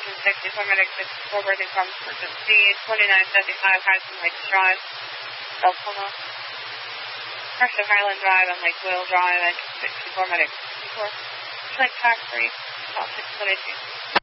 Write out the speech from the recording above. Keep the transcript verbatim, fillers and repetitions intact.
Station sixty-four Medic sixty-four, working from Purchase Speed, twenty-nine seventy-five Hudson Lake Drive, Deltona. First Highland Drive and Lake Will Drive, Engine sixty-four Medic sixty-four. Flight tax three, South six twenty-two.